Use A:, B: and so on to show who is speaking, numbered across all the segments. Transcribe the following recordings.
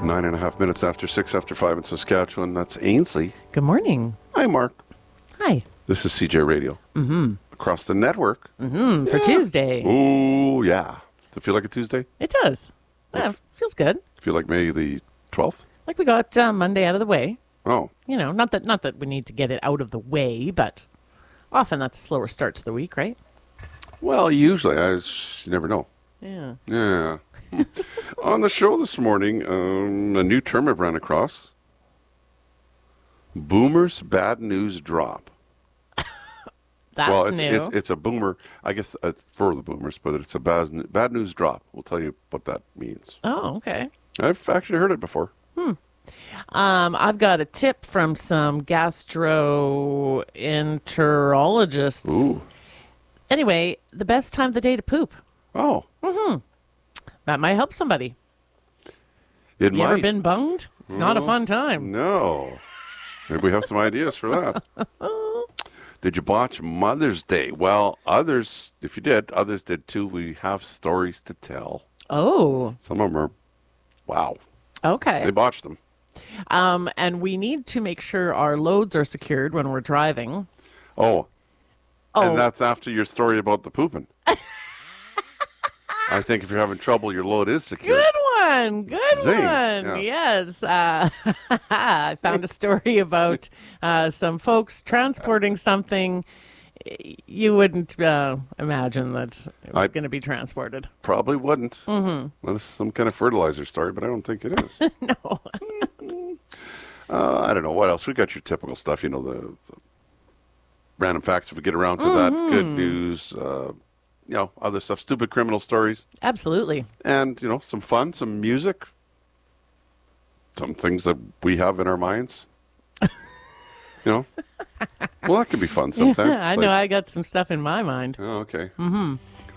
A: 9.5 minutes after 6 after 5 in Saskatchewan. That's Ainsley.
B: Good morning.
A: Hi, Mark.
B: Hi.
A: This is CJ Radio. Mm-hmm. Across the network.
B: Mm-hmm. For Tuesday.
A: Oh, yeah. Does it feel like a Tuesday?
B: It does. Yeah, feels good.
A: Feel like May the 12th?
B: Like we got Monday out of the way.
A: Oh.
B: You know, not that we need to get it out of the way, but often that's a slower start to the week, right?
A: Well, usually. You never know.
B: Yeah.
A: Yeah. On the show this morning, a new term I've ran across. Boomer's bad news drop.
B: That's new.
A: It's a boomer, I guess, for the boomers, but it's a bad news drop. We'll tell you what that means.
B: Oh, okay.
A: I've actually heard it before.
B: I've got a tip from some gastroenterologists.
A: Ooh.
B: Anyway, the best time of the day to poop.
A: Oh.
B: That might help somebody.
A: It
B: You
A: might.
B: ever been bunged? It's not a fun time.
A: No. Maybe we have some ideas for that. Did you watch Mother's Day? Well, others, if you did, others did too. We have stories to tell.
B: Oh,
A: Some of them are, wow.
B: okay.
A: They botched them.
B: And we need to make sure our loads are secured when we're driving.
A: Oh.
B: Oh.
A: And that's after your story about the pooping. I think if you're having trouble, your load is secure.
B: Good one. Good
A: Zing.
B: one.
A: Yes.
B: Yes. I found a story about some folks transporting something you wouldn't imagine that it was going to be transported.
A: Probably wouldn't. Mm-hmm. Well, this is some kind of fertilizer story, but I don't think it is.
B: No.
A: I don't know. What else? We got your typical stuff, the random facts if we get around to that. Good news, other stuff, stupid criminal stories.
B: Absolutely.
A: And, some fun, some music, some things that we have in our minds. Well, that could be fun sometimes.
B: Yeah, I know. I got some stuff in my mind.
A: Oh, okay. Mm-hmm.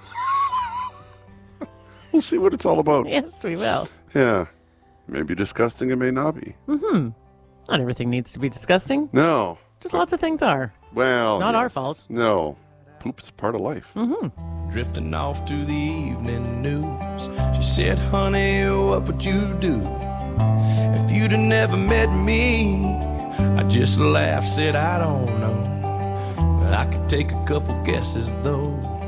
A: We'll see what it's all about.
B: Yes, we will.
A: Yeah. Maybe disgusting, it may not be.
B: Not everything needs to be disgusting.
A: No.
B: Just lots of things are.
A: Well,
B: It's not our fault.
A: No. Poop's a part of life.
C: Drifting off to the evening news. She said, honey, what would you do if you'd have never met me? I just laughed, said, I don't know, but I could take a couple guesses though.